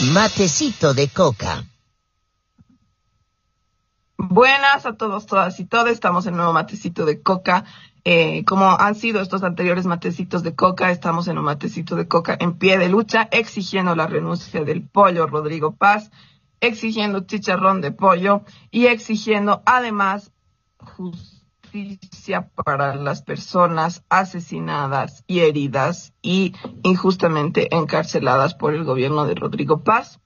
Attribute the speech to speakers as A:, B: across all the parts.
A: Matecito de coca.
B: Buenas a todos, todas y todos. Estamos en un nuevo matecito de coca. Como han sido estos anteriores matecitos de coca, estamos en un matecito de coca en pie de lucha, exigiendo la renuncia del pollo Rodrigo Paz, exigiendo chicharrón de pollo y exigiendo además justicia para las personas asesinadas y heridas y injustamente encarceladas por el gobierno de Rodrigo Paz.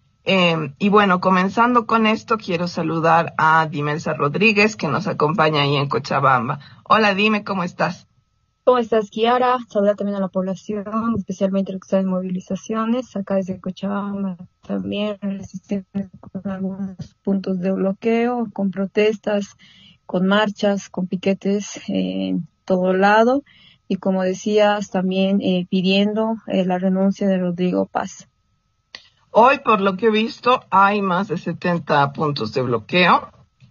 B: Y bueno, comenzando con esto, quiero saludar a Dimelsa Rodríguez, que nos acompaña ahí en Cochabamba. Hola, dime, ¿cómo estás?
C: ¿Cómo estás, Kiara? Saludar también a la población, especialmente los que están en movilizaciones, acá desde Cochabamba también, resistiendo con algunos puntos de bloqueo, con protestas, con marchas, con piquetes en todo lado, y como decías, también pidiendo la renuncia de Rodrigo Paz.
B: Hoy, por lo que he visto, hay más de 70 puntos de bloqueo.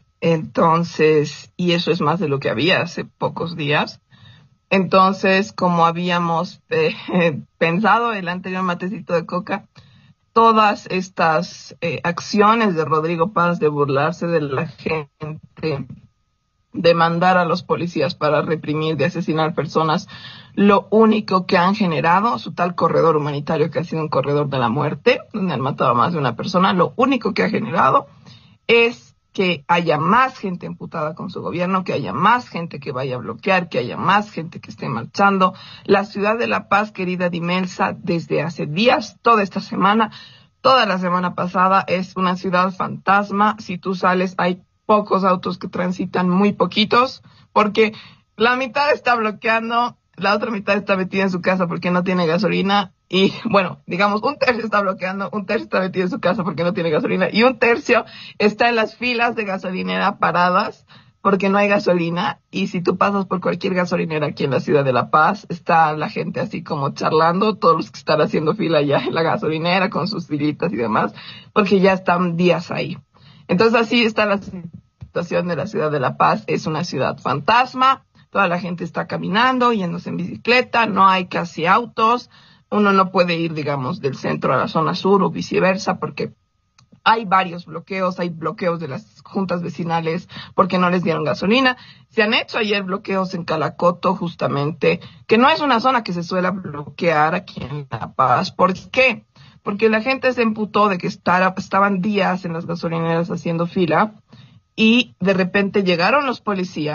B: Entonces, y eso es más de lo que había hace pocos días. Entonces, como habíamos pensado el anterior matecito de coca, todas estas acciones de Rodrigo Paz de burlarse de la gente, de mandar a los policías para reprimir, de asesinar personas, lo único que han generado, su tal corredor humanitario que ha sido un corredor de la muerte, donde han matado a más de una persona, lo único que ha generado es que haya más gente emputada con su gobierno, que haya más gente que vaya a bloquear, que haya más gente que esté marchando. La ciudad de La Paz, querida Dimelsa, desde hace días, toda esta semana, toda la semana pasada, es una ciudad fantasma. Si tú sales, hay pocos autos que transitan, muy poquitos, porque la mitad está bloqueando, la otra mitad está metida en su casa porque no tiene gasolina. Y bueno, digamos, un tercio está bloqueando, un tercio está metido en su casa porque no tiene gasolina y un tercio está en las filas de gasolinera paradas porque no hay gasolina. Y si tú pasas por cualquier gasolinera aquí en la ciudad de La Paz, está la gente así como charlando, todos los que están haciendo fila ya en la gasolinera con sus filitas y demás, porque ya están días ahí. Entonces así está la situación de la ciudad de La Paz. Es una ciudad fantasma, toda la gente está caminando, yéndose en bicicleta, no hay casi autos. Uno no puede ir, digamos, del centro a la zona sur o viceversa porque hay varios bloqueos, hay bloqueos de las juntas vecinales porque no les dieron gasolina. Se han hecho ayer bloqueos en Calacoto, justamente, que no es una zona que se suele bloquear aquí en La Paz. ¿Por qué? Porque la gente se emputó de que estaban días en las gasolineras haciendo fila y de repente llegaron los policías